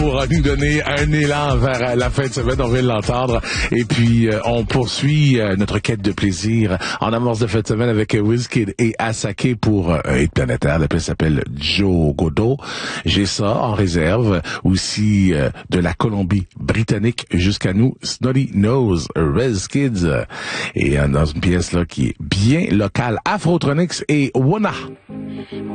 Pour nous donner un élan vers la fin de semaine, on vient de l'entendre. Et puis, on poursuit notre quête de plaisir en amorce de fin de semaine avec Wizkid et Asake pour un hit planétaire. La pièce s'appelle Joe Godot. J'ai ça en réserve. Aussi de la Colombie-Britannique jusqu'à nous, Snotty Nose, Wizkid. Et dans une pièce là qui est bien locale, Afrotronics et Wona.